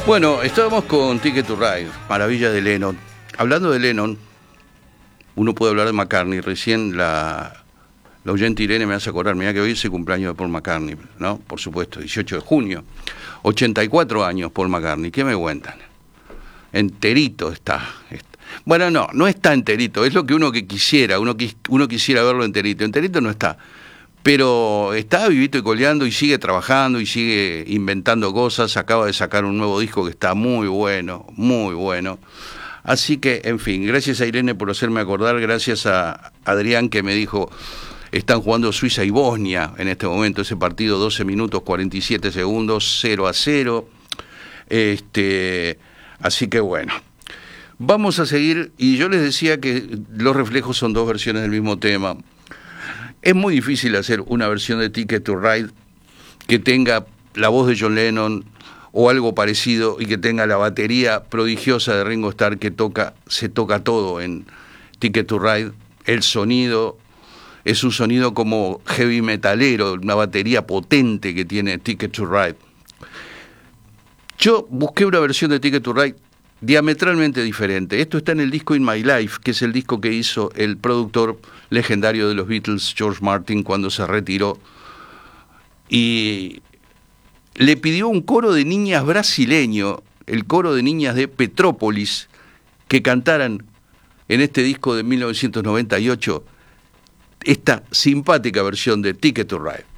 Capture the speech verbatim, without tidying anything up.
Bueno, estábamos con Ticket to Ride, maravilla de Lennon. Hablando de Lennon, uno puede hablar de McCartney. Recién la, la oyente Irene me hace acordar, mira que hoy es el cumpleaños de Paul McCartney, ¿no? Por supuesto, dieciocho de junio. ochenta y cuatro años Paul McCartney, ¿qué me cuentan? Enterito está. está. Bueno, no, no está enterito, es lo que uno que quisiera, uno, uno quisiera verlo enterito. Enterito no está. Pero está vivito y coleando y sigue trabajando y sigue inventando cosas. Acaba de sacar un nuevo disco que está muy bueno, muy bueno. Así que, en fin, gracias a Irene por hacerme acordar, gracias a Adrián que me dijo, están jugando Suiza y Bosnia en este momento, ese partido doce minutos cuarenta y siete segundos, cero a cero. Este, así que bueno, vamos a seguir, y yo les decía que Los Reflejos son dos versiones del mismo tema. Es muy difícil hacer una versión de Ticket to Ride que tenga la voz de John Lennon o algo parecido y que tenga la batería prodigiosa de Ringo Starr que toca, se toca todo en Ticket to Ride. El sonido es un sonido como heavy metalero, una batería potente que tiene Ticket to Ride. Yo busqué una versión de Ticket to Ride diametralmente diferente. Esto está en el disco In My Life, que es el disco que hizo el productor legendario de los Beatles, George Martin, cuando se retiró. Y le pidió un coro de niñas brasileño, el coro de niñas de Petrópolis, que cantaran en este disco de mil novecientos noventa y ocho esta simpática versión de Ticket to Ride.